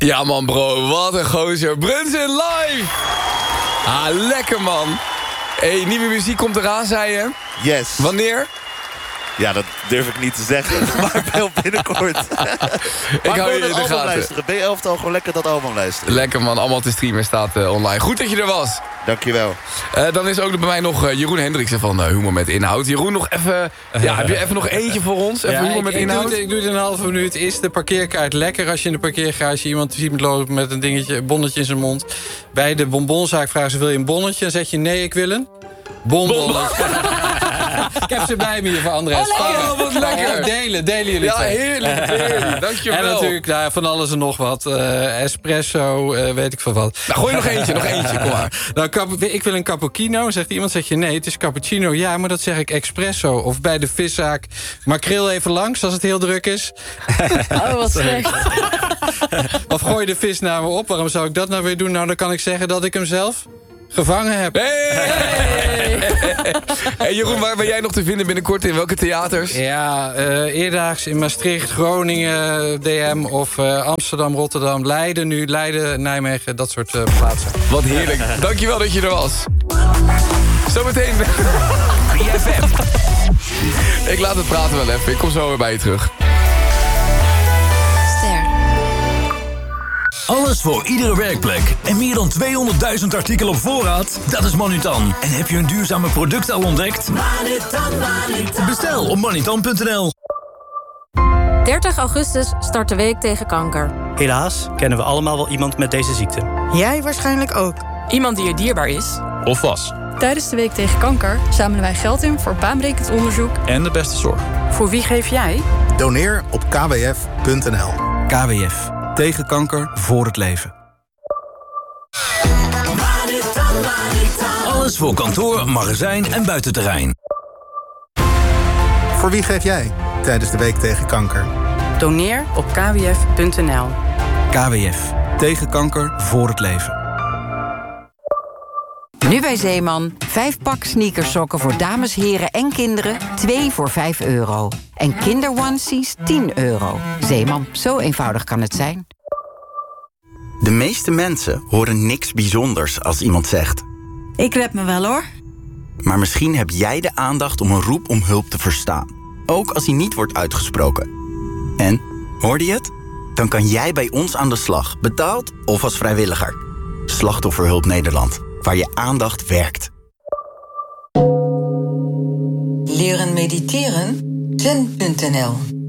Ja man bro, wat een gozer. Brunson live! Ah, lekker man. Hey, nieuwe muziek komt eraan, zei je? Yes. Wanneer? Ja, dat durf ik niet te zeggen. Maar wel binnenkort. Ik hou je in de gaten. Luisteren. B11 gewoon lekker dat album luisteren. Lekker man, allemaal te streamen staat online. Goed dat je er was. Dankjewel. Dan is ook bij mij nog Jeroen Hendriksen van Humor met Inhoud. Jeroen, nog even, heb je even nog eentje voor ons? Even Humor met Inhoud? Ik doe het in een halve minuut. Is de parkeerkaart lekker als je in de parkeergarage iemand ziet lopen met een bonnetje in zijn mond? Bij de bonbonzaak vragen ze, wil je een bonnetje? Dan zeg je, nee, ik wil een bonbonnetje. Ik heb ze bij me hier voor Andres. Oh, wat lekker. Delen jullie Ja, twee. heerlijk. Dankjewel. En natuurlijk van alles en nog wat. Espresso, weet ik veel wat. Nou, gooi nog eentje, kom maar. Nou, ik wil een cappuccino. Zegt iemand, zeg je nee, het is cappuccino. Ja, maar dat zeg ik espresso. Of bij de viszaak, makreel even langs als het heel druk is. Oh, wat slecht. Of gooi de vis naar me op. Waarom zou ik dat nou weer doen? Nou, dan kan ik zeggen dat ik hem zelf gevangen heb. Hey Jeroen, waar ben jij nog te vinden binnenkort? In welke theaters? Ja, eerdaags in Maastricht, Groningen, DM of Amsterdam, Rotterdam, Leiden, Nijmegen, dat soort plaatsen. Wat heerlijk. Dankjewel dat je er was. Zometeen. BFM. Ik laat het praten wel even. Ik kom zo weer bij je terug. Alles voor iedere werkplek. En meer dan 200.000 artikelen op voorraad? Dat is Manutan. En heb je een duurzame product al ontdekt? Manutan. Bestel op manutan.nl. 30 augustus start de Week tegen Kanker. Helaas kennen we allemaal wel iemand met deze ziekte. Jij waarschijnlijk ook. Iemand die je dierbaar is. Of was. Tijdens de Week tegen Kanker zamelen wij geld in voor baanbrekend onderzoek en de beste zorg. Voor wie geef jij? Doneer op kwf.nl. KWF. Tegen kanker, voor het leven. Alles voor kantoor, magazijn en buitenterrein. Voor wie geef jij tijdens de Week tegen Kanker? Doneer op kwf.nl. KWF. Tegen kanker, voor het leven. Nu bij Zeeman. 5 pak sneakersokken voor dames, heren en kinderen. 2 voor €5. En kinderonesies €10. Zeeman, zo eenvoudig kan het zijn. De meeste mensen horen niks bijzonders als iemand zegt: ik red me wel hoor. Maar misschien heb jij de aandacht om een roep om hulp te verstaan. Ook als die niet wordt uitgesproken. En, hoorde je het? Dan kan jij bij ons aan de slag, betaald of als vrijwilliger. Slachtofferhulp Nederland, waar je aandacht werkt. Leren mediteren? Zen.nl